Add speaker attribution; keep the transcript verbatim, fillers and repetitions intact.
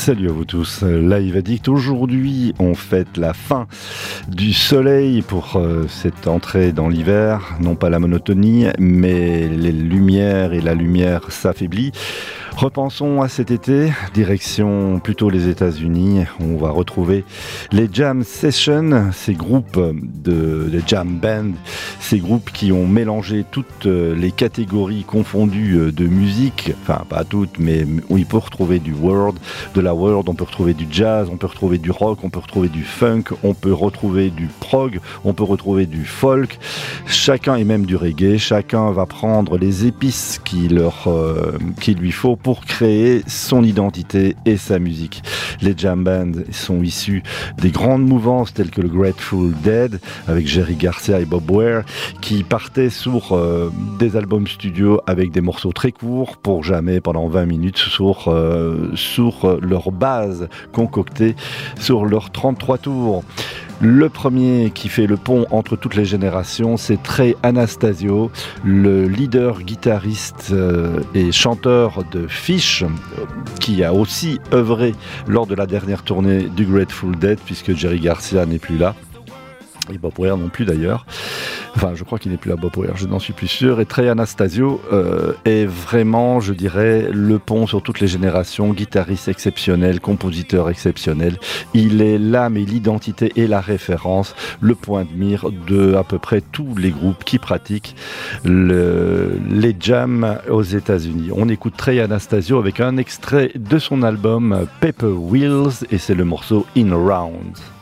Speaker 1: Salut à vous tous, Live Addict. Aujourd'hui, on fête la fin du soleil pour euh, cette entrée dans l'hiver. Non pas la monotonie, mais les lumières et la lumière s'affaiblit. Repensons à cet été, direction plutôt les États-Unis. On va retrouver les jam sessions, ces groupes de, de jam band, ces groupes qui ont mélangé toutes les catégories confondues de musique, enfin pas toutes, mais où il peut retrouver du world, de la world, on peut retrouver du jazz, on peut retrouver du rock, on peut retrouver du funk, on peut retrouver du prog, on peut retrouver du folk, chacun et même du reggae, chacun va prendre les épices qui leur, euh, qu'il lui faut pour créer son identité et sa musique. Les jam bands sont issus des grandes mouvances telles que le Grateful Dead avec Jerry Garcia et Bob Weir qui partaient sur euh, des albums studio avec des morceaux très courts pour jamais pendant vingt minutes sur, euh, sur leur base concoctée sur leurs trente-trois tours. Le premier qui fait le pont entre toutes les générations, c'est Trey Anastasio, le leader guitariste euh, et chanteur de Fish, euh, qui a aussi œuvré lors de la dernière tournée du Grateful Dead, puisque Jerry Garcia n'est plus là. Et Bob Weir non plus d'ailleurs. Enfin, je crois qu'il n'est plus là, Bob Weir, je n'en suis plus sûr. Et Trey Anastasio euh, est vraiment, je dirais, le pont sur toutes les générations, guitariste exceptionnel, compositeur exceptionnel. Il est l'âme et l'identité et la référence, le point de mire de à peu près tous les groupes qui pratiquent le, les jams aux États-Unis. On écoute Trey Anastasio avec un extrait de son album Paper Wheels et c'est le morceau In Round.